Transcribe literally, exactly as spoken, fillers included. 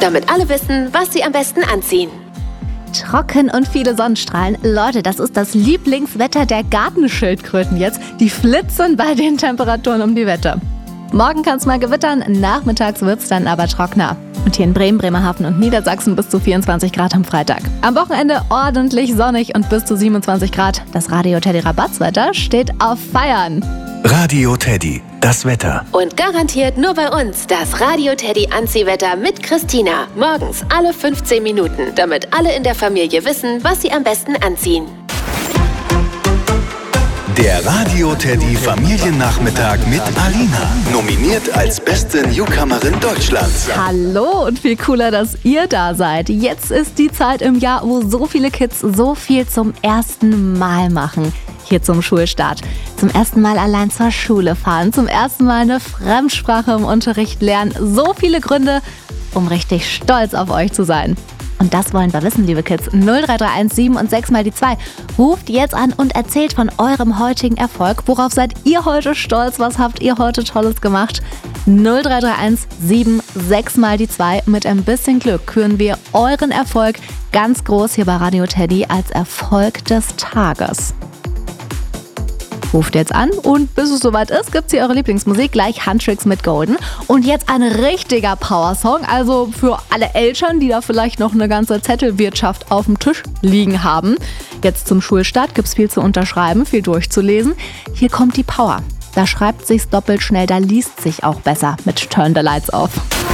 damit alle wissen, was sie am besten anziehen. Trocken und viele Sonnenstrahlen. Leute, das ist das Lieblingswetter der Gartenschildkröten jetzt. Die flitzen bei den Temperaturen um die Wette. Morgen kann es mal gewittern, nachmittags wird es dann aber trockener. Und hier in Bremen, Bremerhaven und Niedersachsen bis zu vierundzwanzig Grad am Freitag. Am Wochenende ordentlich sonnig und bis zu siebenundzwanzig Grad. Das Radio Teddy Rabattswetter steht auf Feiern. Radio Teddy, das Wetter. Und garantiert nur bei uns das Radio Teddy Anziehwetter mit Christina. Morgens alle fünfzehn Minuten, damit alle in der Familie wissen, was sie am besten anziehen. Der Radio Teddy Familiennachmittag mit Alina. Nominiert als beste Newcomerin Deutschlands. Hallo und viel cooler, dass ihr da seid. Jetzt ist die Zeit im Jahr, wo so viele Kids so viel zum ersten Mal machen. Hier zum Schulstart. Zum ersten Mal allein zur Schule fahren. Zum ersten Mal eine Fremdsprache im Unterricht lernen. So viele Gründe, um richtig stolz auf euch zu sein. Und das wollen wir wissen, liebe Kids. null drei drei eins sieben und sechs mal die zwei. Ruft jetzt an und erzählt von eurem heutigen Erfolg. Worauf seid ihr heute stolz? Was habt ihr heute Tolles gemacht? null drei drei eins sieben sechs mal die zwei. Mit ein bisschen Glück küren wir euren Erfolg ganz groß hier bei Radio Teddy als Erfolg des Tages. Ruft jetzt an und bis es soweit ist, gibt's hier eure Lieblingsmusik, gleich Handtricks mit Golden. Und jetzt ein richtiger Powersong, also für alle Eltern, die da vielleicht noch eine ganze Zettelwirtschaft auf dem Tisch liegen haben. Jetzt zum Schulstart gibt's viel zu unterschreiben, viel durchzulesen. Hier kommt die Power. Da schreibt sich's doppelt schnell, da liest sich auch besser mit Turn the Lights Off.